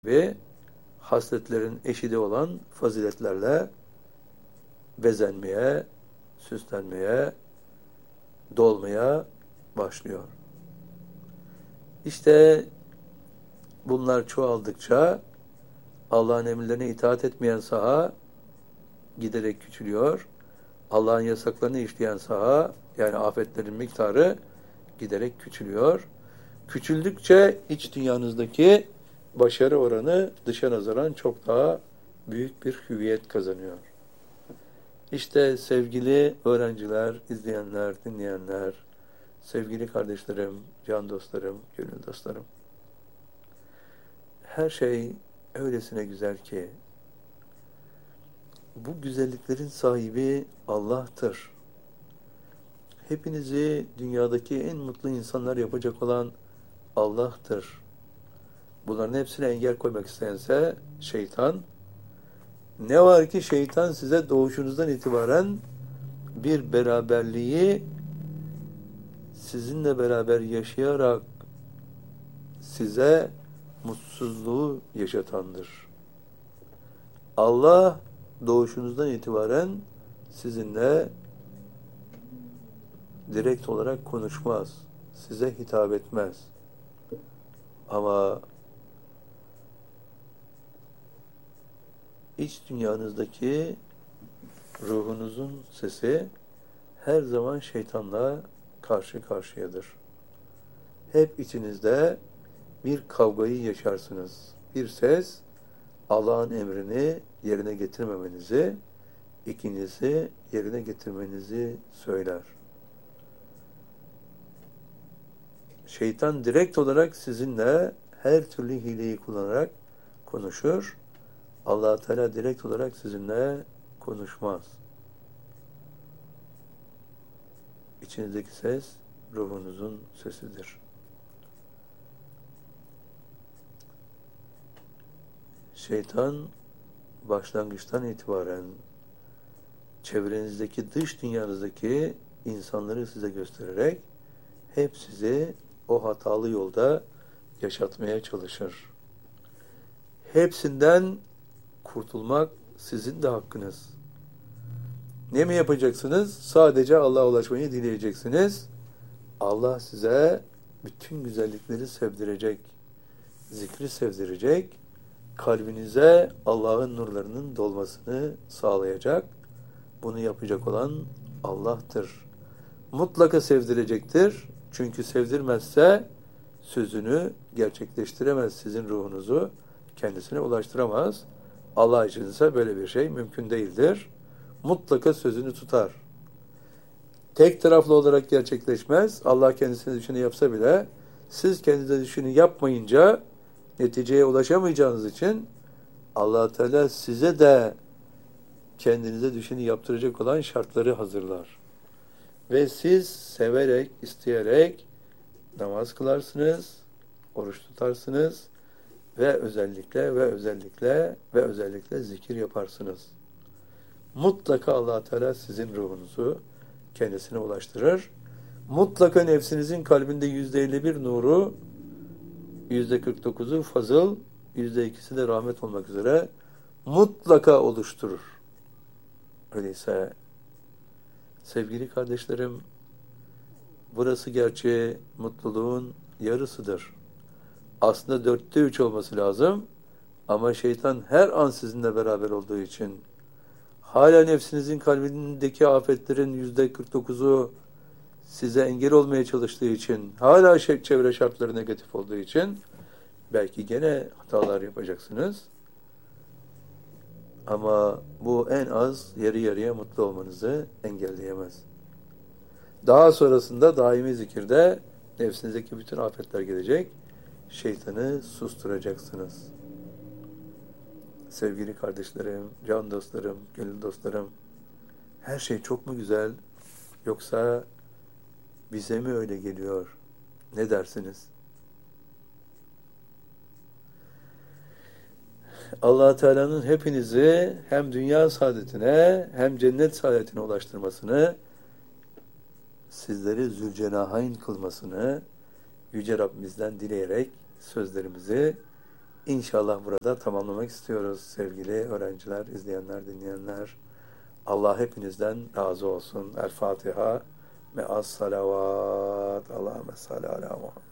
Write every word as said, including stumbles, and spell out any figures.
ve hasletlerin eşidi olan faziletlerle bezenmeye, süslenmeye, dolmaya başlıyor. İşte bunlar çoğaldıkça Allah'ın emirlerine itaat etmeyen saha giderek küçülüyor. Allah'ın yasaklarını işleyen saha, yani afetlerin miktarı giderek küçülüyor. Küçüldükçe iç dünyanızdaki başarı oranı dışa nazaran çok daha büyük bir hüviyet kazanıyor. İşte sevgili öğrenciler, izleyenler, dinleyenler, sevgili kardeşlerim, can dostlarım, gönül dostlarım. Her şey öylesine güzel ki bu güzelliklerin sahibi Allah'tır. Hepinizi dünyadaki en mutlu insanlar yapacak olan Allah'tır. Bunların hepsine engel koymak isteyense şeytan. Ne var ki şeytan size doğuşunuzdan itibaren bir beraberliği sizinle beraber yaşayarak size mutsuzluğu yaşatandır. Allah doğuşunuzdan itibaren sizinle direkt olarak konuşmaz. Size hitap etmez. Ama iç dünyanızdaki ruhunuzun sesi her zaman şeytanla karşı karşıyadır. Hep içinizde bir kavgayı yaşarsınız. Bir ses Allah'ın emrini yerine getirmemenizi, ikinizi yerine getirmenizi söyler. Şeytan direkt olarak sizinle her türlü hileyi kullanarak konuşur. Allah Teala direkt olarak sizinle konuşmaz. İçinizdeki ses ruhunuzun sesidir. Şeytan başlangıçtan itibaren çevrenizdeki, dış dünyanızdaki insanları size göstererek hep sizi o hatalı yolda yaşatmaya çalışır. Hepsinden kurtulmak sizin de hakkınız. Ne mi yapacaksınız? Sadece Allah'a ulaşmayı dileyeceksiniz. Allah size bütün güzellikleri sevdirecek, zikri sevdirecek, kalbinize Allah'ın nurlarının dolmasını sağlayacak. Bunu yapacak olan Allah'tır. Mutlaka sevdirecektir. Çünkü sevdirmezse sözünü gerçekleştiremez, sizin ruhunuzu kendisine ulaştıramaz. Allah için ise böyle bir şey mümkün değildir. Mutlaka sözünü tutar. Tek taraflı olarak gerçekleşmez. Allah kendisine düşeni yapsa bile siz kendinize düşeni yapmayınca neticeye ulaşamayacağınız için Allah Teala size de kendinize düşeni yaptıracak olan şartları hazırlar. Ve siz severek, isteyerek namaz kılarsınız, oruç tutarsınız ve özellikle ve özellikle ve özellikle zikir yaparsınız. Mutlaka Allah Teala sizin ruhunuzu kendisine ulaştırır. Mutlaka nefsinizin kalbinde yüzde elli bir nuru, yüzde kırk dokuzu fazıl, yüzde ikisi de rahmet olmak üzere mutlaka oluşturur. Öyleyse sevgili kardeşlerim, burası gerçi mutluluğun yarısıdır. Aslında dörtte üç olması lazım. Ama şeytan her an sizinle beraber olduğu için, hala nefsinizin kalbindeki afetlerin yüzde kırk dokuzu size engel olmaya çalıştığı için, hala çevre şartları negatif olduğu için belki gene hatalar yapacaksınız. Ama bu en az yarı yarıya mutlu olmanızı engelleyemez. Daha sonrasında daimi zikirde nefsinizdeki bütün afetler gelecek. Şeytanı susturacaksınız. Sevgili kardeşlerim, can dostlarım, gönül dostlarım, her şey çok mu güzel? Yoksa bize mi öyle geliyor? Ne dersiniz? Allah Teala'nın hepinizi hem dünya saadetine hem cennet saadetine ulaştırmasını, sizleri zülcenahayn kılmasını Yüce Rabbimizden dileyerek sözlerimizi İnşallah burada tamamlamak istiyoruz sevgili öğrenciler, izleyenler, dinleyenler. Allah hepinizden razı olsun. El Fatiha. Me'as salavat. Allahümme salli ala Muhammed.